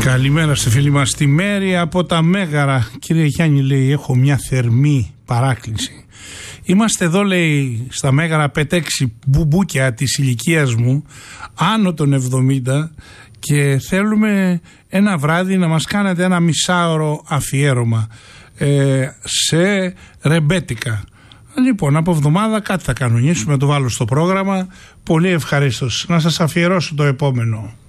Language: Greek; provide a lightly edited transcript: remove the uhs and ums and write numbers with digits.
Καλημέρα στη φίλη μας τη Μέρη από τα Μέγαρα. Κύριε Γιάννη, λέει, έχω μια θερμή παράκληση. Είμαστε εδώ, λέει, στα Μέγαρα 5-6 μπουμπούκια της ηλικίας μου, άνω των 70, και θέλουμε ένα βράδυ να μας κάνετε ένα μισάωρο αφιέρωμα σε ρεμπέτικα. Λοιπόν, από εβδομάδα κάτι θα κανονίσουμε, να το βάλω στο πρόγραμμα. Πολύ ευχαρίστως να σας αφιερώσω το επόμενο.